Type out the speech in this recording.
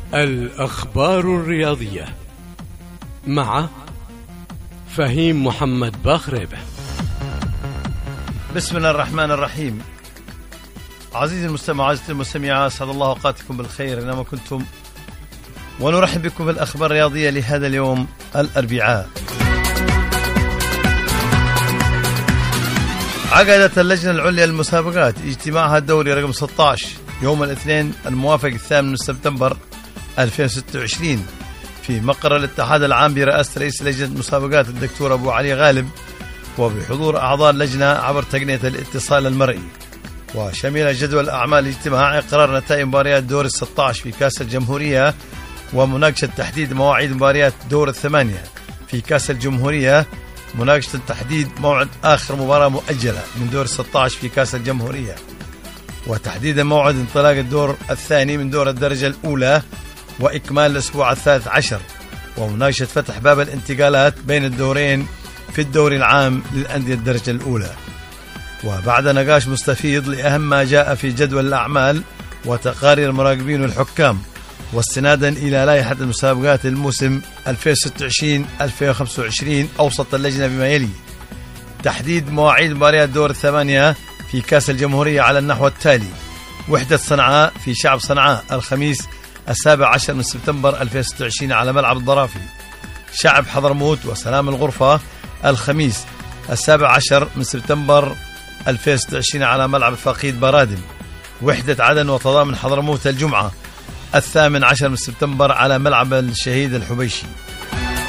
الأخبار الرياضية مع فهيم محمد باخريبة. بسم الله الرحمن الرحيم. عزيزي المستمع، عزيزتي المستمعة، أسعد الله أوقاتكم بالخير إنما كنتم، ونرحب بكم في الأخبار الرياضية لهذا اليوم الأربعاء. عقدت اللجنة العليا للمسابقات اجتماعها الدوري رقم 16 يوم الاثنين الموافق 8 سبتمبر 2026 في مقر الاتحاد العام برئاسة رئيس لجنة المسابقات الدكتور أبو علي غالب، وبحضور أعضاء اللجنة عبر تقنية الاتصال المرئي. وشمل جدول أعمال الاجتماع إقرار نتائج مباريات دور 16 في كأس الجمهورية، ومناقشة تحديد مواعيد مباريات دور 8 في كأس الجمهورية، مناقشة تحديد موعد آخر مباراة مؤجلة من دور 16 في كأس الجمهورية، وتحديد موعد انطلاق الدور الثاني من دور الدرجة الأولى وإكمال الأسبوع الثالث عشر، ومناقشة فتح باب الانتقالات بين الدورين في الدوري العام للأندية الدرجة الأولى. وبعد نقاش مستفيض لأهم ما جاء في جدول الأعمال وتقارير المراقبين والحكام، واستنادا إلى لائحة المسابقات الموسم 2026-2025، أوصت اللجنة بما يلي: تحديد مواعيد مباريات دور 8 في كأس الجمهورية على النحو التالي: وحدة صنعاء في شعب صنعاء الخميس 17 سبتمبر 2026 على ملعب الضرافي. شعب حضرموت وسلام الغرفة الخميس 17 سبتمبر 2026 على ملعب الفقيد برادم. وحدة عدن وتضامن حضرموت الجمعة 18 سبتمبر على ملعب الشهيد الحبيشي.